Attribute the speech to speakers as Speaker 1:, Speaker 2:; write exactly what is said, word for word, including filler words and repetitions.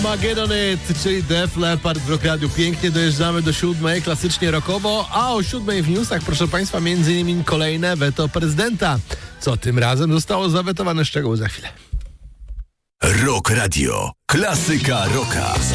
Speaker 1: Magedon It, czyli Def Leppard w Rock Radiu. Pięknie dojeżdżamy do siódmej, klasycznie rockowo, a o siódmej w newsach, proszę Państwa, między innymi kolejne weto prezydenta. Co tym razem zostało zawetowane, szczegóły za chwilę.
Speaker 2: Rock Radio. Klasyka rocka.